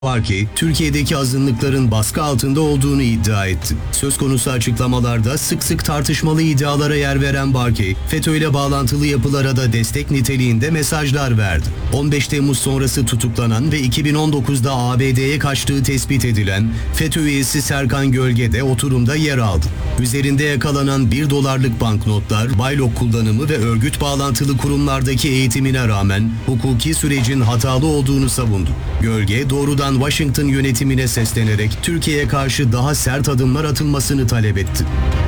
var ki Türkiye'deki azınlıkların baskı altında olduğunu iddia etti. Söz konusu açıklamalarda sık sık tartışmalı iddialara yer veren Barkey, FETÖ'yle bağlantılı yapılara da destek niteliğinde mesajlar verdi. 15 Temmuz sonrası tutuklanan ve 2019'da ABD'ye kaçtığı tespit edilen FETÖ üyesi Serkan Gölge de oturumda yer aldı. Üzerinde yakalanan 1 dolarlık banknotlar, baylok kullanımı ve örgüt bağlantılı kurumlardaki eğitimine rağmen hukuki sürecin hatalı olduğunu savundu. Gölge doğrudan Washington yönetimine seslenerek Türkiye'ye karşı daha sert adımlar atılmasını talep etti.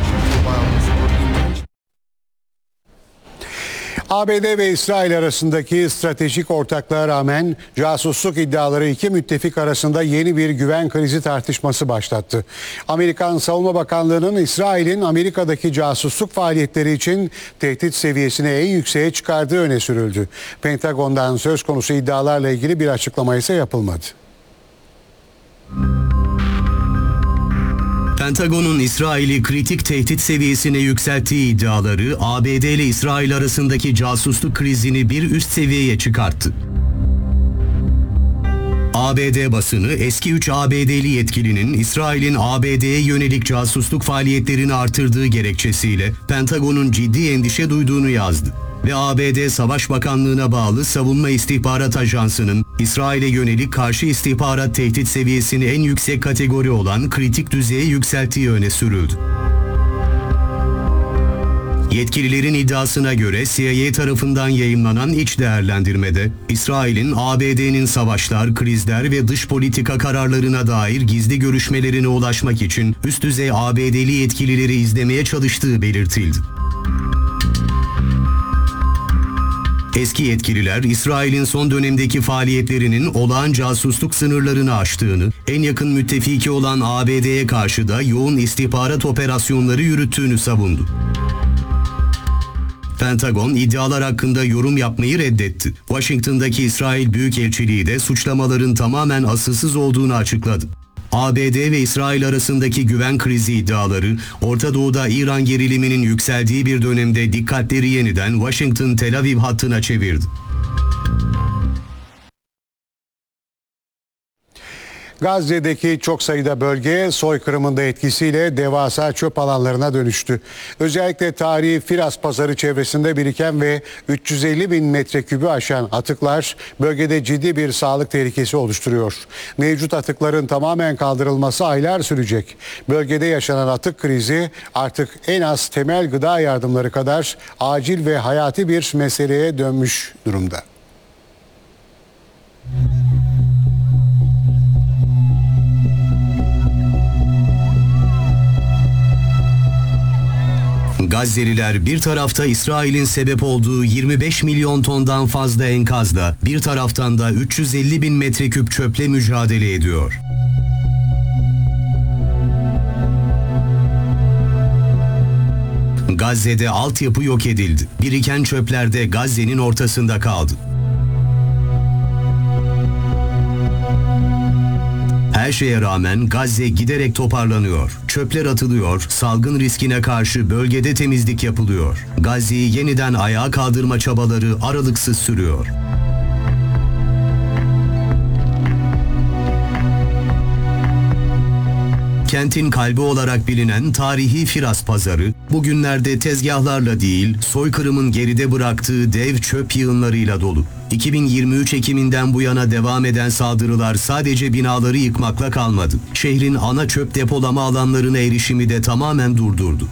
ABD ve İsrail arasındaki stratejik ortaklığa rağmen casusluk iddiaları iki müttefik arasında yeni bir güven krizi tartışması başlattı. Amerikan Savunma Bakanlığı'nın İsrail'in Amerika'daki casusluk faaliyetleri için tehdit seviyesini en yükseğe çıkardığı öne sürüldü. Pentagon'dan söz konusu iddialarla ilgili bir açıklama ise yapılmadı. Pentagon'un İsrail'i kritik tehdit seviyesine yükselttiği iddiaları ABD ile İsrail arasındaki casusluk krizini bir üst seviyeye çıkarttı. ABD basını eski 3 ABD'li yetkilinin İsrail'in ABD'ye yönelik casusluk faaliyetlerini artırdığı gerekçesiyle Pentagon'un ciddi endişe duyduğunu yazdı. Ve ABD Savaş Bakanlığı'na bağlı Savunma İstihbarat Ajansı'nın İsrail'e yönelik karşı istihbarat tehdit seviyesini en yüksek kategori olan kritik düzeye yükselttiği öne sürüldü. Yetkililerin iddiasına göre CIA tarafından yayımlanan iç değerlendirmede İsrail'in ABD'nin savaşlar, krizler ve dış politika kararlarına dair gizli görüşmelerine ulaşmak için üst düzey ABD'li yetkilileri izlemeye çalıştığı belirtildi. Eski yetkililer, İsrail'in son dönemdeki faaliyetlerinin olağan casusluk sınırlarını aştığını, en yakın müttefiki olan ABD'ye karşı da yoğun istihbarat operasyonları yürüttüğünü savundu. Pentagon iddialar hakkında yorum yapmayı reddetti. Washington'daki İsrail Büyükelçiliği de suçlamaların tamamen asılsız olduğunu açıkladı. ABD ve İsrail arasındaki güven krizi iddiaları, Orta Doğu'da İran geriliminin yükseldiği bir dönemde dikkatleri yeniden Washington-Tel Aviv hattına çevirdi. Gazze'deki çok sayıda bölge soykırımın da etkisiyle devasa çöp alanlarına dönüştü. Özellikle tarihi Firas Pazarı çevresinde biriken ve 350 bin metrekübü aşan atıklar bölgede ciddi bir sağlık tehlikesi oluşturuyor. Mevcut atıkların tamamen kaldırılması aylar sürecek. Bölgede yaşanan atık krizi artık en az temel gıda yardımları kadar acil ve hayati bir meseleye dönmüş durumda. Gazze'liler bir tarafta İsrail'in sebep olduğu 25 milyon tondan fazla enkazla, bir taraftan da 350 bin metreküp çöple mücadele ediyor. Gazze'de altyapı yok edildi. Biriken çöpler de Gazze'nin ortasında kaldı. Her şeye rağmen Gazze giderek toparlanıyor. Çöpler atılıyor, salgın riskine karşı bölgede temizlik yapılıyor. Gazze'yi yeniden ayağa kaldırma çabaları aralıksız sürüyor. Kentin kalbi olarak bilinen tarihi Firas Pazarı, bugünlerde tezgahlarla değil, soykırımın geride bıraktığı dev çöp yığınlarıyla dolu. 2023 Ekim'inden bu yana devam eden saldırılar sadece binaları yıkmakla kalmadı. Şehrin ana çöp depolama alanlarına erişimi de tamamen durdurdu.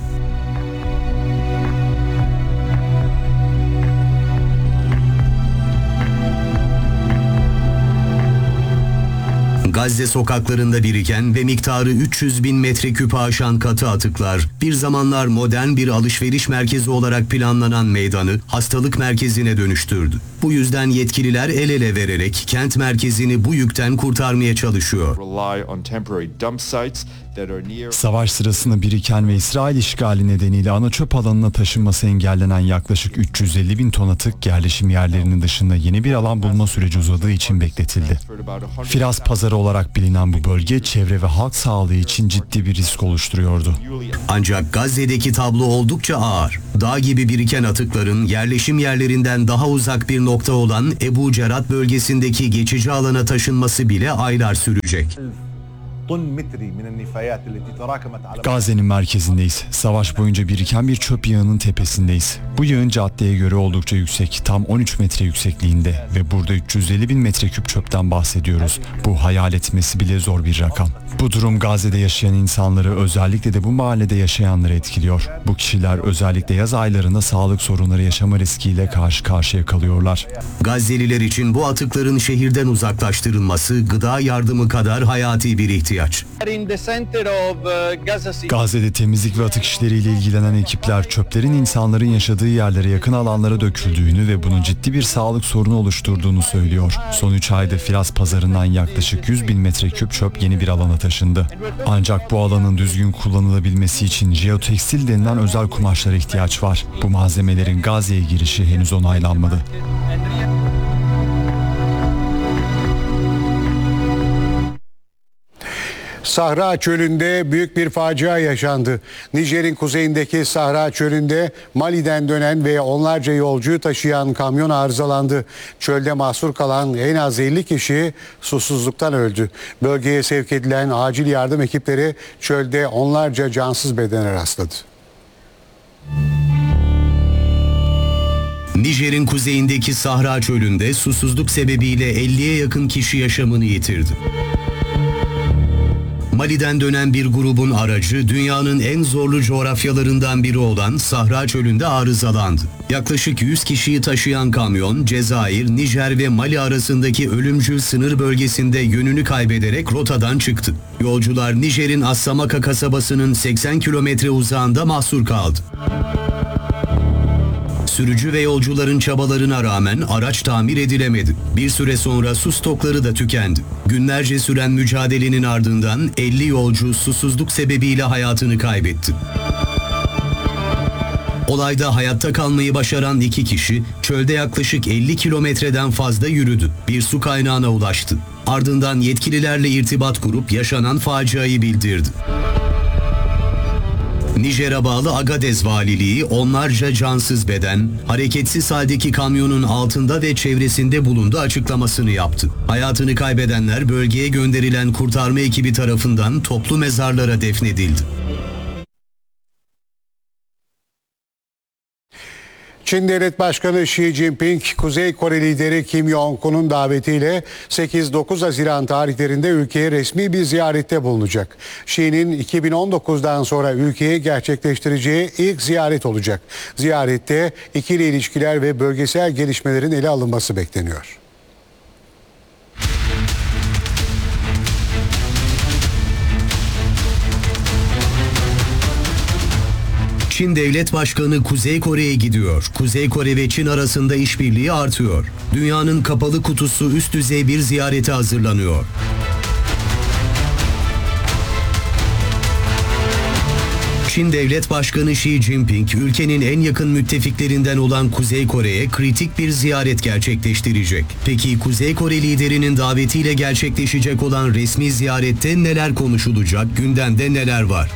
Gazze sokaklarında biriken ve miktarı 300 bin metreküp aşan katı atıklar, bir zamanlar modern bir alışveriş merkezi olarak planlanan meydanı hastalık merkezine dönüştürdü. Bu yüzden yetkililer el ele vererek kent merkezini bu yükten kurtarmaya çalışıyor. Savaş sırasında biriken ve İsrail işgali nedeniyle ana çöp alanına taşınması engellenen yaklaşık 350 bin ton atık yerleşim yerlerinin dışında yeni bir alan bulma süreci uzadığı için bekletildi. Firas Pazarı olarak bilinen bu bölge çevre ve halk sağlığı için ciddi bir risk oluşturuyordu. Ancak Gazze'deki tablo oldukça ağır. Dağ gibi biriken atıkların yerleşim yerlerinden daha uzak bir nokta olan Ebu Cerat bölgesindeki geçici alana taşınması bile aylar sürecek. Gazze'nin merkezindeyiz. Savaş boyunca biriken bir çöp yığının tepesindeyiz. Bu yığın caddeye göre oldukça yüksek, tam 13 metre yüksekliğinde ve burada 350 bin metreküp çöpten bahsediyoruz. Bu hayal etmesi bile zor bir rakam. Bu durum Gazze'de yaşayan insanları, özellikle de bu mahallede yaşayanları etkiliyor. Bu kişiler özellikle yaz aylarında sağlık sorunları yaşama riskiyle karşı karşıya kalıyorlar. Gazze'liler için bu atıkların şehirden uzaklaştırılması gıda yardımı kadar hayati bir ihtiyaç. Gazze'de temizlik ve atık işleriyle ilgilenen ekipler çöplerin insanların yaşadığı yerlere yakın alanlara döküldüğünü ve bunun ciddi bir sağlık sorunu oluşturduğunu söylüyor. Son 3 ayda Firas pazarından yaklaşık 100 bin metreküp çöp yeni bir alana taşındı. Ancak bu alanın düzgün kullanılabilmesi için jeotekstil denilen özel kumaşlara ihtiyaç var. Bu malzemelerin Gazze'ye girişi henüz onaylanmadı. Sahra Çölü'nde büyük bir facia yaşandı. Nijer'in kuzeyindeki Sahra Çölü'nde Mali'den dönen ve onlarca yolcuyu taşıyan kamyon arızalandı. Çölde mahsur kalan en az 50 kişi susuzluktan öldü. Bölgeye sevk edilen acil yardım ekipleri çölde onlarca cansız bedene rastladı. Nijer'in kuzeyindeki Sahra Çölü'nde susuzluk sebebiyle 50'ye yakın kişi yaşamını yitirdi. Mali'den dönen bir grubun aracı dünyanın en zorlu coğrafyalarından biri olan Sahra Çölü'nde arızalandı. Yaklaşık 100 kişiyi taşıyan kamyon Cezayir, Nijer ve Mali arasındaki ölümcül sınır bölgesinde yönünü kaybederek rotadan çıktı. Yolcular Nijer'in Assamaka kasabasının 80 kilometre uzağında mahsur kaldı. Sürücü ve yolcuların çabalarına rağmen araç tamir edilemedi. Bir süre sonra su stokları da tükendi. Günlerce süren mücadelenin ardından 50 yolcu susuzluk sebebiyle hayatını kaybetti. Olayda hayatta kalmayı başaran 2 kişi çölde yaklaşık 50 kilometreden fazla yürüdü. Bir su kaynağına ulaştı. Ardından yetkililerle irtibat kurup yaşanan faciayı bildirdi. Nijer'e bağlı Agadez Valiliği onlarca cansız beden, hareketsiz haldeki kamyonun altında ve çevresinde bulunduğu açıklamasını yaptı. Hayatını kaybedenler bölgeye gönderilen kurtarma ekibi tarafından toplu mezarlara defnedildi. Çin Devlet Başkanı Xi Jinping, Kuzey Kore lideri Kim Jong-un'un davetiyle 8-9 Haziran tarihlerinde ülkeye resmi bir ziyarette bulunacak. Xi'nin 2019'dan sonra ülkeye gerçekleştireceği ilk ziyaret olacak. Ziyarette ikili ilişkiler ve bölgesel gelişmelerin ele alınması bekleniyor. Çin Devlet Başkanı Kuzey Kore'ye gidiyor. Kuzey Kore ve Çin arasında işbirliği artıyor. Dünyanın kapalı kutusu üst düzey bir ziyarete hazırlanıyor. Çin Devlet Başkanı Xi Jinping, ülkenin en yakın müttefiklerinden olan Kuzey Kore'ye kritik bir ziyaret gerçekleştirecek. Peki Kuzey Kore liderinin davetiyle gerçekleşecek olan resmi ziyarette neler konuşulacak, gündemde neler var?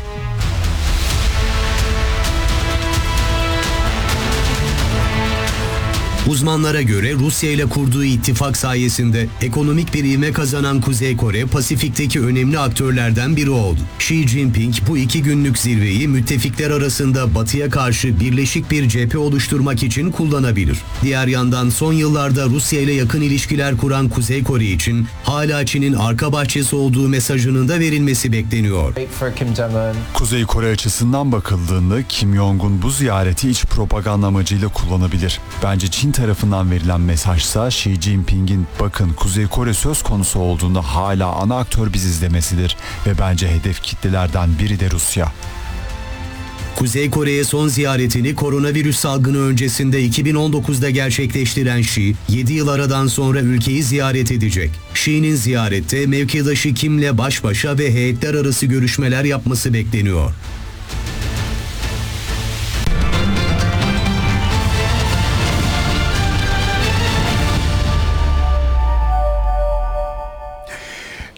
Uzmanlara göre Rusya ile kurduğu ittifak sayesinde ekonomik bir ivme kazanan Kuzey Kore, Pasifik'teki önemli aktörlerden biri oldu. Xi Jinping bu 2 günlük zirveyi müttefikler arasında Batı'ya karşı birleşik bir cephe oluşturmak için kullanabilir. Diğer yandan son yıllarda Rusya ile yakın ilişkiler kuran Kuzey Kore için hala Çin'in arka bahçesi olduğu mesajının da verilmesi bekleniyor. Kuzey Kore açısından bakıldığında Kim Jong-un bu ziyareti iç propaganda amacıyla kullanabilir. Bence Çin tarafından verilen mesajsa Xi Jinping'in bakın Kuzey Kore söz konusu olduğunda hala ana aktör biziz demesidir ve bence hedef kitlelerden biri de Rusya. Kuzey Kore'ye son ziyaretini koronavirüs salgını öncesinde 2019'da gerçekleştiren Xi, 7 yıl aradan sonra ülkeyi ziyaret edecek. Xi'nin ziyarette mevkidaşı Kim'le baş başa ve heyetler arası görüşmeler yapması bekleniyor.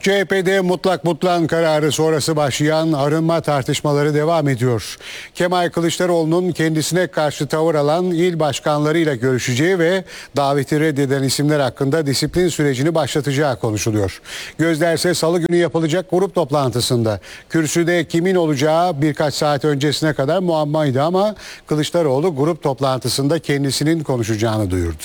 CHP'de mutlak mutlağın kararı sonrası başlayan arınma tartışmaları devam ediyor. Kemal Kılıçdaroğlu'nun kendisine karşı tavır alan il başkanlarıyla görüşeceği ve daveti reddeden isimler hakkında disiplin sürecini başlatacağı konuşuluyor. Gözlerse salı günü yapılacak grup toplantısında. Kürsüde kimin olacağı birkaç saat öncesine kadar muammaydı ama Kılıçdaroğlu grup toplantısında kendisinin konuşacağını duyurdu.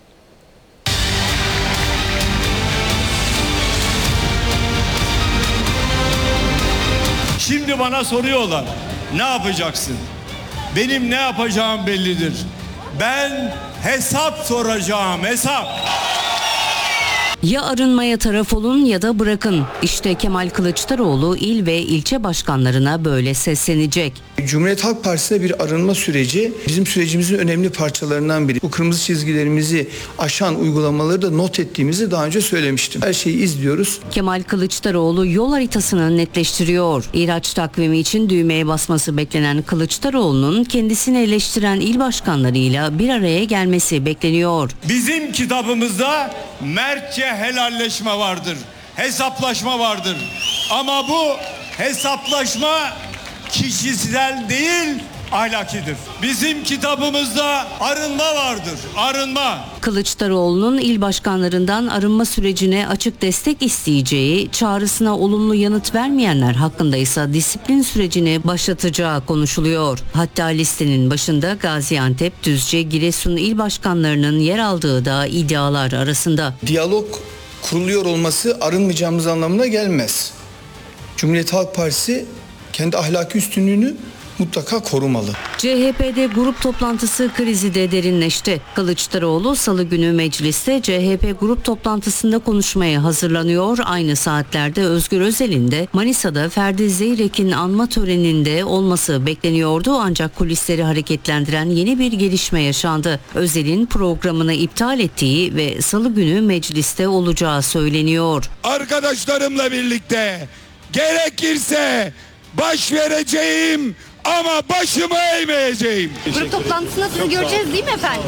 Şimdi bana soruyorlar, ne yapacaksın? Benim ne yapacağım bellidir. Ben hesap soracağım, hesap. Ya arınmaya taraf olun ya da bırakın. İşte Kemal Kılıçdaroğlu il ve ilçe başkanlarına böyle seslenecek. Cumhuriyet Halk Partisi'nde bir arınma süreci bizim sürecimizin önemli parçalarından biri. Bu kırmızı çizgilerimizi aşan uygulamaları da not ettiğimizi daha önce söylemiştim. Her şeyi izliyoruz. Kemal Kılıçdaroğlu yol haritasını netleştiriyor. İhraç takvimi için düğmeye basması beklenen Kılıçdaroğlu'nun kendisini eleştiren il başkanlarıyla bir araya gelmesi bekleniyor. Bizim kitabımızda mertçe helalleşme vardır, hesaplaşma vardır. Ama bu hesaplaşma kişisel değil, ahlakidir. Bizim kitabımızda arınma vardır, arınma. Kılıçdaroğlu'nun il başkanlarından arınma sürecine açık destek isteyeceği, çağrısına olumlu yanıt vermeyenler hakkında ise disiplin sürecini başlatacağı konuşuluyor. Hatta listenin başında Gaziantep, Düzce, Giresun il başkanlarının yer aldığı da iddialar arasında. Diyalog kuruluyor olması arınmayacağımız anlamına gelmez. Cumhuriyet Halk Partisi kendi ahlaki üstünlüğünü mutlaka korumalı. CHP'de grup toplantısı krizi de derinleşti. Kılıçdaroğlu salı günü mecliste CHP grup toplantısında konuşmaya hazırlanıyor. Aynı saatlerde Özgür Özel'in de Manisa'da Ferdi Zeyrek'in anma töreninde olması bekleniyordu. Ancak kulisleri hareketlendiren yeni bir gelişme yaşandı. Özel'in programını iptal ettiği ve salı günü mecliste olacağı söyleniyor. Arkadaşlarımla birlikte gerekirse baş vereceğim ama başımı eğmeyeceğim. Grup toplantısında sizi göreceğiz değil mi efendim?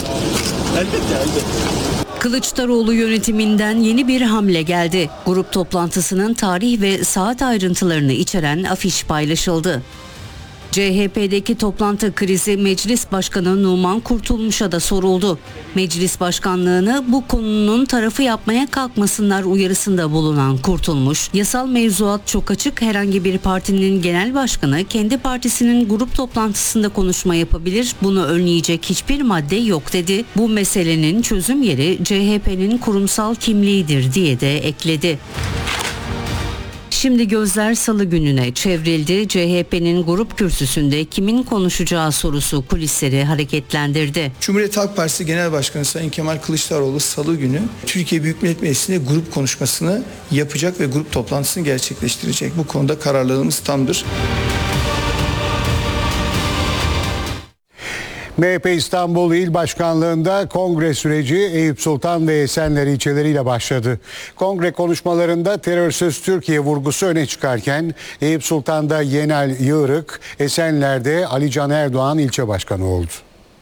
Kılıçdaroğlu yönetiminden yeni bir hamle geldi. Grup toplantısının tarih ve saat ayrıntılarını içeren afiş paylaşıldı. CHP'deki toplantı krizi Meclis Başkanı Numan Kurtulmuş'a da soruldu. Meclis Başkanlığını bu konunun tarafı yapmaya kalkmasınlar uyarısında bulunan Kurtulmuş, yasal mevzuat çok açık, herhangi bir partinin genel başkanı kendi partisinin grup toplantısında konuşma yapabilir, bunu önleyecek hiçbir madde yok dedi. Bu meselenin çözüm yeri CHP'nin kurumsal kimliğidir diye de ekledi. Şimdi gözler salı gününe çevrildi. CHP'nin grup kürsüsünde kimin konuşacağı sorusu kulisleri hareketlendirdi. Cumhuriyet Halk Partisi Genel Başkanı Sayın Kemal Kılıçdaroğlu salı günü Türkiye Büyük Millet Meclisi'nde grup konuşmasını yapacak ve grup toplantısını gerçekleştirecek. Bu konuda kararlılığımız tamdır. MHP İstanbul İl Başkanlığı'nda kongre süreci Eyüp Sultan ve Esenler ilçeleriyle başladı. Kongre konuşmalarında terörsüz Türkiye vurgusu öne çıkarken Eyüp Sultan'da Yenal Yığırık, Esenler'de Ali Can Erdoğan ilçe başkanı oldu.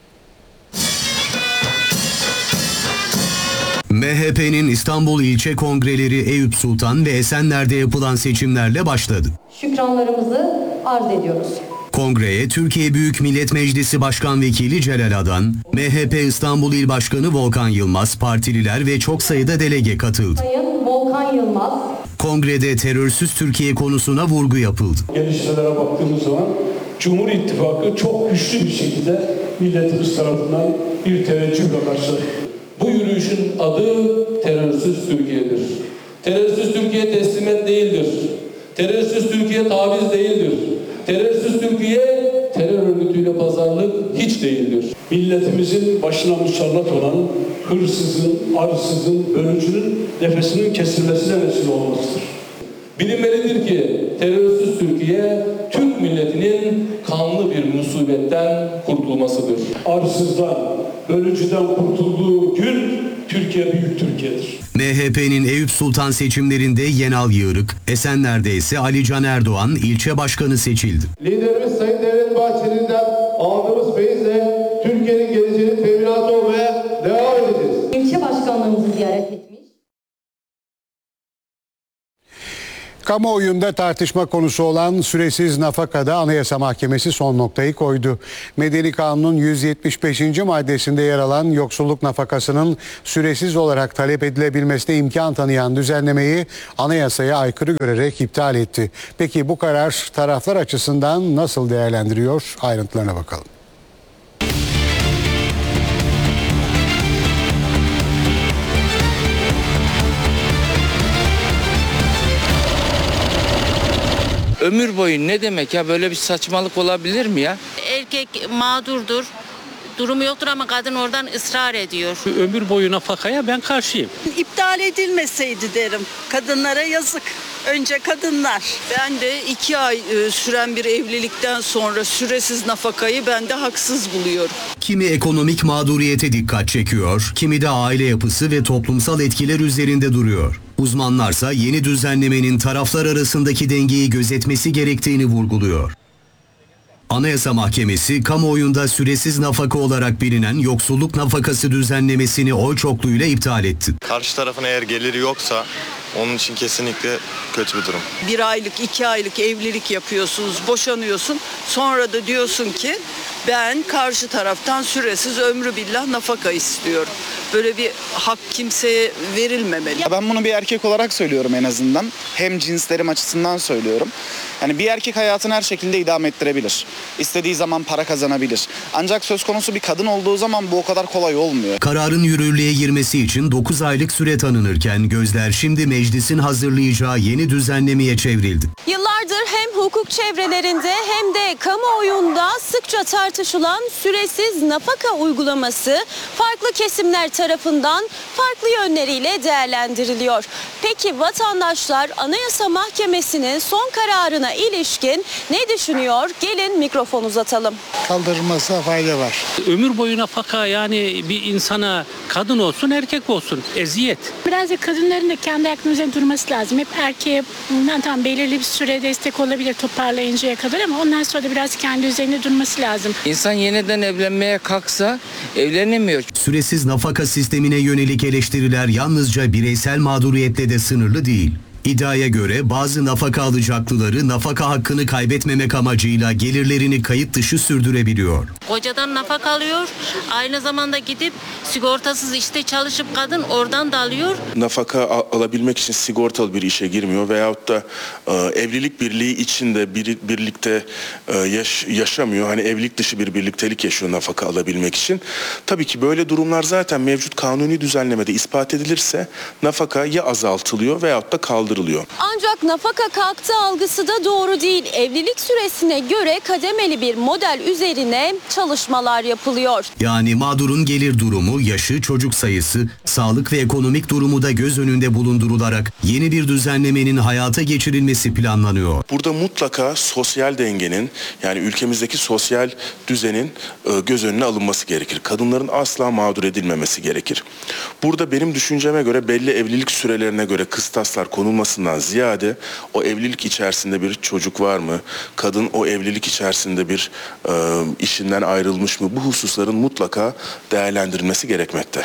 MHP'nin İstanbul ilçe kongreleri Eyüp Sultan ve Esenler'de yapılan seçimlerle başladı. Şükranlarımızı arz ediyoruz. Kongreye Türkiye Büyük Millet Meclisi Başkan Vekili Celal Adan, MHP İstanbul İl Başkanı Volkan Yılmaz, partililer ve çok sayıda delege katıldı. Sayın Volkan Yılmaz. Kongrede terörsüz Türkiye konusuna vurgu yapıldı. Gelişmelere baktığımız zaman Cumhur İttifakı çok güçlü bir şekilde milletimiz tarafından bir teveccühle karşılanıyor. Bu yürüyüşün adı terörsüz Türkiye'dir. Terörsüz Türkiye teslimet değildir. Terörsüz Türkiye taviz değildir. Terörsüz Türkiye terör örgütüyle pazarlık hiç değildir. Milletimizin başına musallat olan hırsızın, arsızın, bölücünün nefesinin kesilmesine vesile olmasıdır. Bilinmelidir ki terörsüz Türkiye Türk milletinin kanlı bir musibetten kurtulmasıdır. Arsızdan, bölücüden kurtulduğu gün Türkiye büyük Türkiye'dir. MHP'nin Eyüp Sultan seçimlerinde Yenal Yığırık, Esenler'de ise Ali Can Erdoğan ilçe başkanı seçildi. Liderimiz Sayın Devlet Bahçeli'den aldığımız feyizle Türkiye'nin geleceğinin teminatı olmaya devam edeceğiz. İlçe başkanlığımızı ziyaret etmiş. Kamuoyunda tartışma konusu olan süresiz nafakada Anayasa Mahkemesi son noktayı koydu. Medeni Kanun'un 175. maddesinde yer alan yoksulluk nafakasının süresiz olarak talep edilebilmesine imkan tanıyan düzenlemeyi anayasaya aykırı görerek iptal etti. Peki bu karar taraflar açısından nasıl değerlendiriyor? Ayrıntılarına bakalım. Ömür boyu ne demek ya, böyle bir saçmalık olabilir mi ya? Erkek mağdurdur, durumu yoktur ama kadın oradan ısrar ediyor. Ömür boyu nafakaya ben karşıyım. İptal edilmeseydi derim. Kadınlara yazık. Önce kadınlar. Ben de 2 ay süren bir evlilikten sonra süresiz nafakayı ben de haksız buluyorum. Kimi ekonomik mağduriyete dikkat çekiyor, kimi de aile yapısı ve toplumsal etkiler üzerinde duruyor. Uzmanlarsa yeni düzenlemenin taraflar arasındaki dengeyi gözetmesi gerektiğini vurguluyor. Anayasa Mahkemesi, kamuoyunda süresiz nafaka olarak bilinen yoksulluk nafakası düzenlemesini oy çokluğuyla iptal etti. Karşı tarafın eğer geliri yoksa onun için kesinlikle kötü bir durum. 1 aylık, 2 aylık evlilik yapıyorsunuz, boşanıyorsun. Sonra da diyorsun ki ben karşı taraftan süresiz ömrü billah nafaka istiyorum. Böyle bir hak kimseye verilmemeli. Ben bunu bir erkek olarak söylüyorum en azından. Hem cinslerim açısından söylüyorum. Yani bir erkek hayatını her şekilde idame ettirebilir. İstediği zaman para kazanabilir. Ancak söz konusu bir kadın olduğu zaman bu o kadar kolay olmuyor. Kararın yürürlüğe girmesi için 9 aylık süre tanınırken gözler şimdi meclisin hazırlayacağı yeni düzenlemeye çevrildi. Yıllardır hem hukuk çevrelerinde hem de kamuoyunda sıkça tartışılan süresiz nafaka uygulaması farklı kesimler tarafından farklı yönleriyle değerlendiriliyor. Peki vatandaşlar Anayasa Mahkemesi'nin son kararına ilişkin ne düşünüyor? Gelin mikrofon uzatalım. Kaldırılmasına fayda var. Ömür boyu nafaka, yani bir insana kadın olsun erkek olsun eziyet. Biraz da kadınların da kendi ayaklarının üzerinde durması lazım. Hep erkeğe tam belirli bir süre destek olabilir toparlayıncaya kadar ama ondan sonra da biraz kendi üzerinde durması lazım. İnsan yeniden evlenmeye kalksa evlenemiyor. Süresiz nafaka sistemine yönelik eleştiriler yalnızca bireysel mağduriyetle de sınırlı değil. İddiaya göre bazı nafaka alacaklıları nafaka hakkını kaybetmemek amacıyla gelirlerini kayıt dışı sürdürebiliyor. Kocadan nafaka alıyor, aynı zamanda gidip sigortasız işte çalışıp kadın oradan da alıyor. Nafaka alabilmek için sigortalı bir işe girmiyor veyahut da evlilik birliği içinde birlikte yaşamıyor. Hani evlilik dışı bir birliktelik yaşıyor nafaka alabilmek için. Tabii ki böyle durumlar zaten mevcut kanuni düzenlemede ispat edilirse nafaka ya azaltılıyor veyahut da kaldırılıyor. Ancak nafaka kalktı algısı da doğru değil. Evlilik süresine göre kademeli bir model üzerine çalışmalar yapılıyor. Yani mağdurun gelir durumu, yaşı, çocuk sayısı, sağlık ve ekonomik durumu da göz önünde bulundurularak yeni bir düzenlemenin hayata geçirilmesi planlanıyor. Burada mutlaka sosyal dengenin, yani ülkemizdeki sosyal düzenin göz önüne alınması gerekir. Kadınların asla mağdur edilmemesi gerekir. Burada benim düşünceme göre belli evlilik sürelerine göre kıstaslar konulmasından ziyade o evlilik içerisinde bir çocuk var mı? Kadın o evlilik içerisinde bir işinden ayrılmış mı? Bu hususların mutlaka değerlendirilmesi gerekmekte.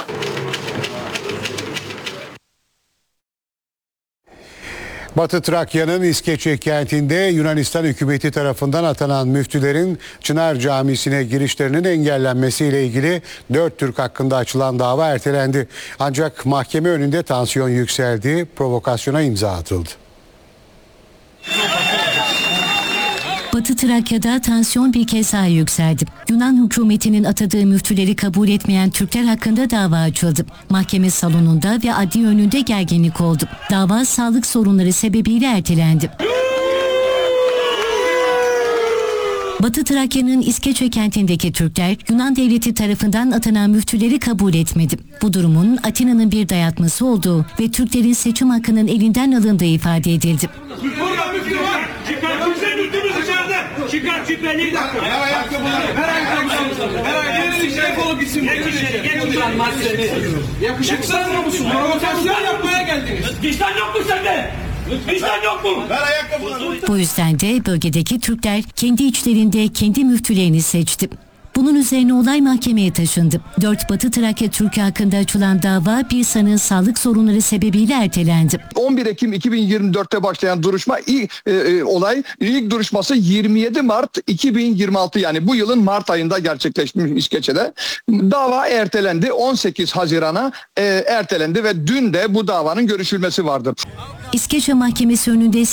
Batı Trakya'nın İskeçe kentinde Yunanistan hükümeti tarafından atanan müftülerin Çınar Camisi'ne girişlerinin engellenmesiyle ilgili 4 Türk hakkında açılan dava ertelendi. Ancak mahkeme önünde tansiyon yükseldi, provokasyona imza atıldı. Batı Trakya'da tansiyon bir kez daha yükseldi. Yunan hükümetinin atadığı müftüleri kabul etmeyen Türkler hakkında dava açıldı. Mahkeme salonunda ve adliye önünde gerginlik oldu. Dava sağlık sorunları sebebiyle ertelendi. Batı Trakya'nın İskeçe kentindeki Türkler Yunan devleti tarafından atanan müftüleri kabul etmedi. Bu durumun Atina'nın bir dayatması olduğu ve Türklerin seçim hakkının elinden alındığı ifade edildi. Çıkar küpeni. Ver ayakkabıları. Ver ayakkabıları. Ver ayakkabıları. Defolup gitsin. Geç ulan mahzeni. Yakışıksız musun? Provokasyon yapmaya geldiniz. Vicdan yok mu sende? Vicdan yok mu? Ver ayakkabıları. Bu yüzden de bölgedeki Türkler kendi içlerinde kendi müftülerini seçti. Bunun üzerine olay mahkemeye taşındı. 4 Batı Trakya Türk'ü hakkında açılan dava bir sanığın sağlık sorunları sebebiyle ertelendi. 11 Ekim 2024'te başlayan duruşma olay ilk duruşması 27 Mart 2026 yani bu yılın Mart ayında gerçekleşmiş İskeçe'de. Dava ertelendi. 18 Haziran'a ertelendi ve dün de bu davanın görüşülmesi vardı. İskeçe Mahkemesi önünde